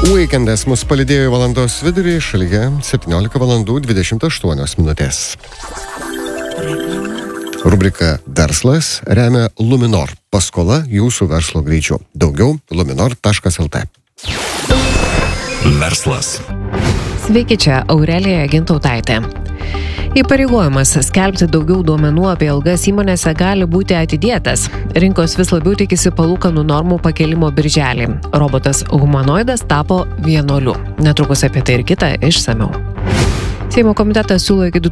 Weekendas mus palydėjo valandos vidurį, šalyje 17 valandų 28 minutės. Rubrika Verslas remia Luminor. Paskola jūsų verslo greičiu. Daugiau luminor.lt. Verslas. Sveiki, čia Aurelija Gintautaitė. Įpareigojimas skelbti daugiau duomenų apie algas įmonėse gali būti atidėtas. Rinkos vis labiau tikisi palūkanų normų pakėlimo birželį. Robotas humanoidas tapo vienuoliu. Netrukus apie tai ir kitą išsamiau. Seimo komitetas siūlo iki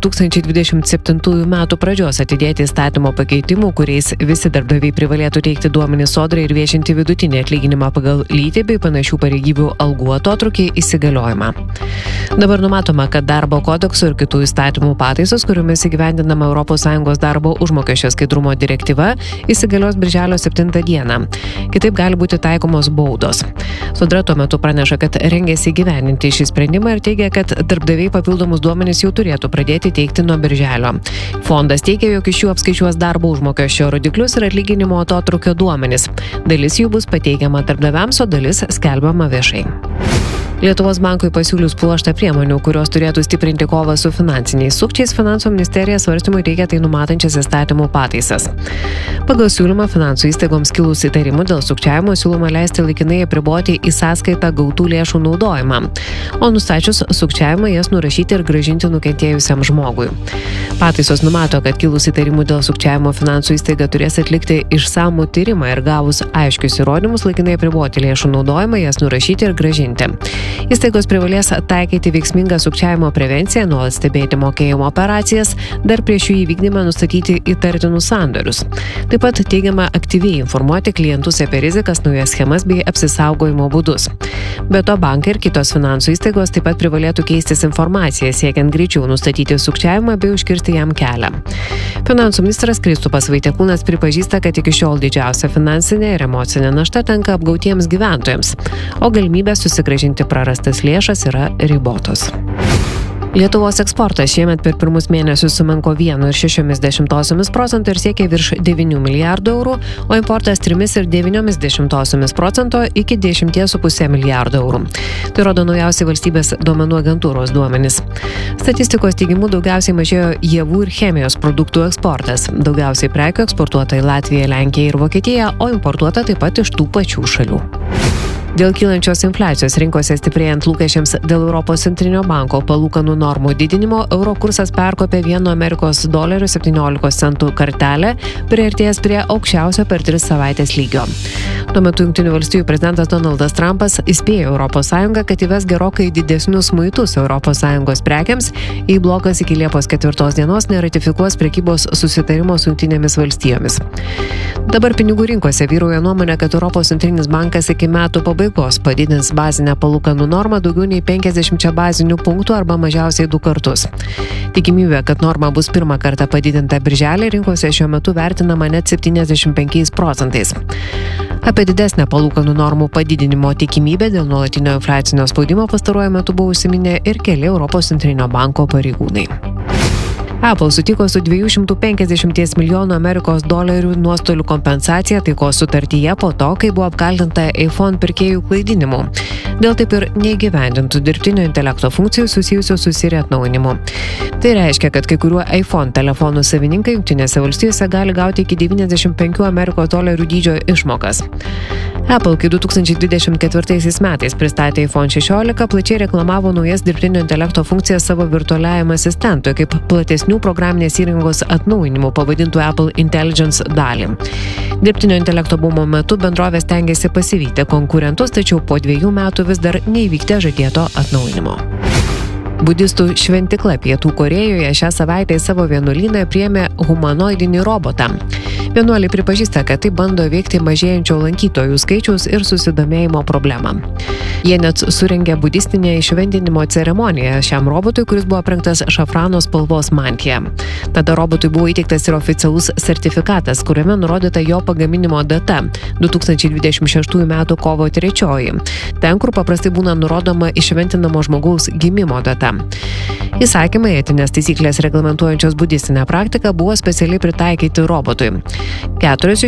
2027 metų pradžios atidėti įstatymo pakeitimų, kuriais visi darbdaviai privalėtų teikti duomenis Sodrai ir viešinti vidutinį atlyginimą pagal lytį bei panašių pareigybių algų atotrūkį įsigaliojimą. Dabar numatoma, kad darbo kodekso ir kitų įstatymų pataisos, kuriomis įgyvendinama ES darbo užmokesčio skaidrumo direktyva, įsigalios birželio 7 dieną. Kitaip gali būti taikomos baudos. Sodra tuo metu praneša, kad rengiasi įgyvendinti šį sprendimą ir teigia, kad darbdaviai papildomus duomenys jau turėtų pradėti teikti nuo birželio. Fondas teigia, jog iš jų apskaičiuos darbo užmokesčio rodiklius ir atlyginimo atotrūkio duomenys. Dalis jų bus pateikiama darbdaviams, o dalis skelbiama viešai. Lietuvos bankui pasiūlius pluoštą priemonių, kurios turėtų stiprinti kovą su finansiniais sukčiais, Finansų ministerija svarstymui teikia tai numatančias įstatymų pataisas. Pagal siūlymą finansų įstaigoms kilus įtarimų dėl sukčiavimo siūloma leisti laikinai apriboti į sąskaitą gautų lėšų naudojimą, o nustačius sukčiavimą jas nurašyti ir grąžinti nukentėjusiam žmogui. Pataisos numato, kad kilus įtarimų dėl sukčiavimo finansų įstaiga turės atlikti išsamų tyrimą ir gavus aiškius įrodymus laikinai apriboti lėšų naudojimą, jas nurašyti ir grąžinti. Įstaigos privalės taikyti veiksmingą sukčiavimo prevenciją, nuolat stebėti mokėjimo operacijas, dar prieš jų įvykdymą nustatyti įtartinus sandorius. Taip pat teigiama aktyviai informuoti klientus apie rizikas, naujas schemas bei apsisaugojimo būdus. Be to, bankai ir kitos finansų įstaigos taip pat privalėtų keistis informaciją, siekiant greičiau nustatyti sukčiavimą bei užkirsti jam kelią. Finansų ministras Kristupas Vaitiekūnas pripažįsta, kad iki šiol didžiausia finansinė ir emocinė našta tenka apgautiems gyventojams, o galimybė susigrąžinti prarastas lėšas yra ribotos. Lietuvos eksportas šiemet per pirmus mėnesius sumenko 1,6% ir siekė virš 9 milijardų eurų, o importas 3,9% iki 10,5 milijardų eurų. Tai rodo naujausi valstybės duomenų agentūros duomenys. Statistikos teigimu daugiausiai mažėjo javų ir chemijos produktų eksportas. Daugiausiai prekių eksportuota į Latviją, Lenkiją ir Vokietiją, o importuota taip pat iš tų pačių šalių. Dėl kylančios infliacijos rinkose stiprėjant lūkesčiams dėl Europos centrinio banko palūkanų normų didinimo, euro kursas perkopė $1.17 kartelę, priartėjęs prie aukščiausio per 3 savaitės lygio. Tuo metu Jungtinių valstijų prezidentas Donaldas Trumpas įspėjo ES, kad įves gerokai didesnius muitus ES prekiams, jei blokas iki Liepos 4 dienos neratifikuos prekybos susitarimo su Jungtinėmis valstijomis. Dabar pinigų rinkose vyrauja nuomonė, kad Europos centrinis bankas iki metų pabaigos padidins bazinę palūkanų normą daugiau nei 50 bazinių punktų arba mažiausiai 2 kartus. Tikimybė, kad norma bus pirmą kartą padidinta birželį, rinkose šiuo metu vertinama net 75%. Apie didesnę palūkanų normų padidinimo tikimybę dėl nuolatinio infliacinio spaudimo pastaruoju metu buvo užsiminę ir keli Europos centrinio banko pareigūnai. Apple sutiko su $250 milijonų $, nuostolių kompensacija taikos sutartyje po to, kai buvo apkaltinta iPhone pirkėjų klaidinimu. Dėl taip ir neįgyvendintų dirbtinio intelekto funkcijų susijusių su Siri atnaujinimu. Tai reiškia, kad kai kuriuo iPhone telefonų savininkai Jungtinėse valstijose gali gauti iki $95 dydžio išmokas. Apple, kai 2024 metais pristatė iPhone 16, plačiai reklamavo naujas dirbtinio intelekto funkcijas savo virtualiajam asistentui, kaip platesnių programinės įrangos atnaujinimų pavadintų Apple Intelligence dalį. Dirbtinio intelekto bumo metu bendrovės tengiasi pasivyti konkurentus, tačiau po 2 metų vis dar neįvykdė žadėto atnaujinimo. Budistų šventikla Pietų Korėjoje šią savaitę į savo vienuolyną priėmė humanoidinį robotą. Vienuoliai pripažįsta, kad tai bando veikti mažėjančio lankytojų skaičiaus ir susidomėjimo problemą. Jie net surengė budistinę įšventinimo ceremoniją šiam robotui, kuris buvo aprengtas šafrano spalvos mantija. Tada robotui buvo įteiktas ir oficialus sertifikatas, kuriame nurodyta jo pagaminimo data – 2026 m. kovo 3. Ten, kur paprastai būna nurodoma įšventinamo žmogaus gimimo data. Įsakymai, etinės taisyklės reglamentuojančios budistinę praktiką buvo specialiai pritaikyti robotui. 4